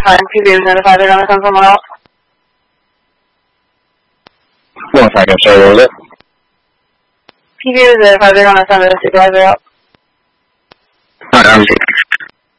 time. PB was notified they're going to send someone else. 1 second, sorry, what was it? PB was notified they're going to send a supervisor out. Alright,